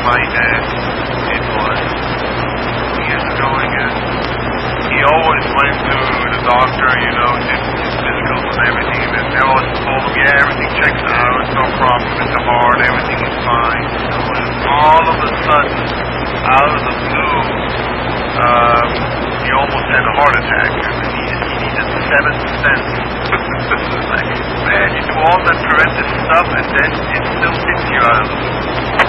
my dad. It was years ago, I guess. He always went to the doctor, you know, did his physicals and everything, and they always told him, yeah, everything checks out, no problem with the heart, everything is fine. You know, and all of a sudden, out of the blue, he almost had a heart attack, and he needed 7 stents. Like, man, you do all that preventive stuff, and then it still hits you out of the blue.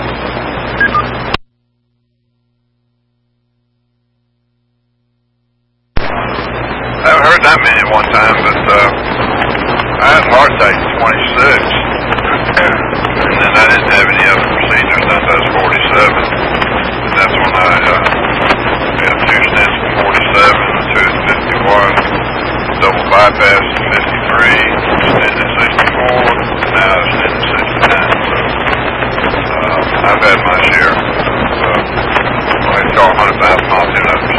I haven't heard that many at one time, but I had a heart attack at 26, and then I didn't have any other procedures until I was 47, and that's when I had 2 stents at 47, 2 at 51, double bypass at 53, stent at 64, now a stent at 69, so I've had my share of what I call 100,000 mile tune-ups.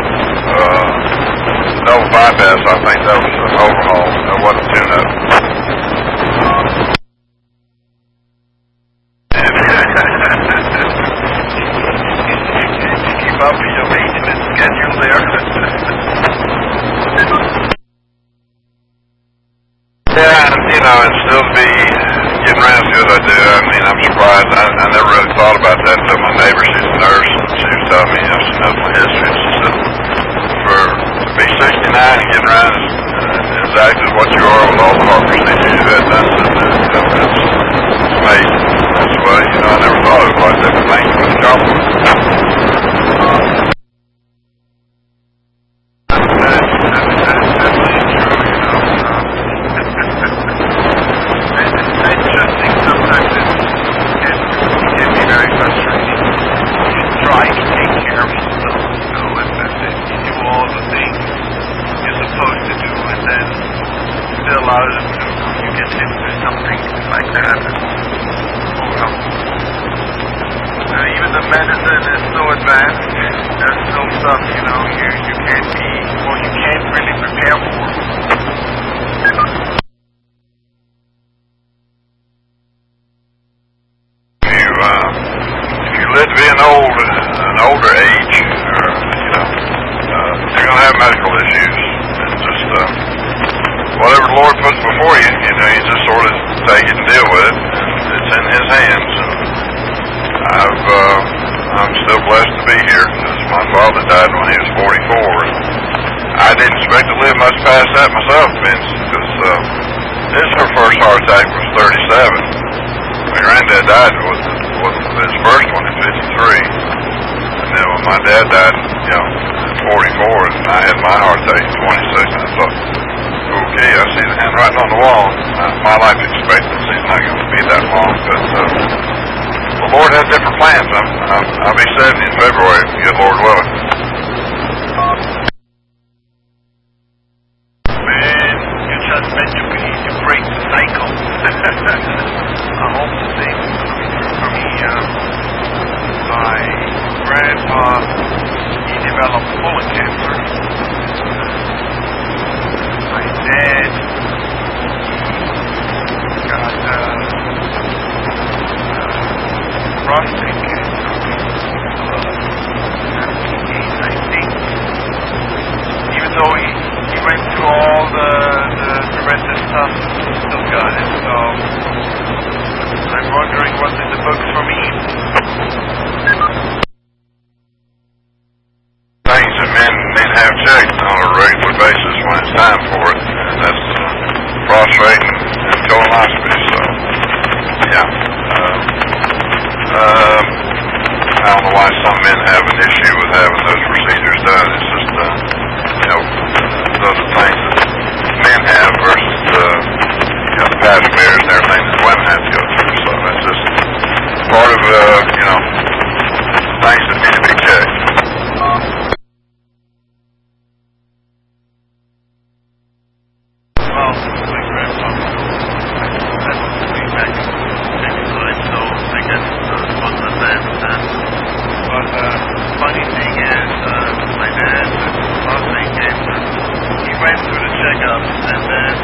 Double bypass, I think that was an overhaul. That wasn't a tune-up. And you keep up with your maintenance schedule there. Yeah, and you know, and still be getting around as good as I do. I mean, I'm surprised. I never really thought about that until my neighbor, she's a nurse, and she was telling me, you know, she knows my history. She said, to be 69 and getting around is exactly what you are with all the heart procedures you've had done. It's amazing. That's why, you know, I never thought it was like that, but thank you for the compliment. That's definitely true, you know. I just think sometimes it can be very frustrating. You try to take care of yourself, you know, and you do all the things you're supposed to do, and then still out of the blue you get hit with something like that. Oh, well. Even the medicine is so advanced, there's still stuff, you know, you can't be, or you can't really prepare for. If you live to be an older age, or, you know, you're going to have medical issues, and just whatever the Lord puts before you, you know, you just sort of take it and deal with it, and it's in His hands. And I'm still blessed to be here, because my father died when he was 44, and I didn't expect to live much past that myself, Vince, because her first heart attack was 37. My granddad died with his first one at 53. And then when my dad died, you know, at 44, and I had my heart attack at 26, and I thought, okay, I see the handwriting on the wall. My life expectancy is not going to be that long, but the Lord has different plans. I'll be 70 in February, good Lord willing. Man, you just meant to break the cycle. I hope the same is going to be true for me. My grandpa, he developed colon cancer. My dad got prostate cancer. I think. Even though he went through all the preventive stuff, he still got it. So I'm wondering what's in the books for me. Things that men need to have checked on a regular basis when it's time for it, and that's prostate and colonoscopy. So, yeah. I don't know why some men have an issue with having those procedures done. It's just, you know, those are things that men have versus, you know, the pap smears and everything that women have to go through. So that's just part of, you know, things that need to be checked. Well, my grandpa that was way back in time, so I guess it wasn't advanced then. But funny thing is, my dad with prostate cancer, he went through the checkups, and then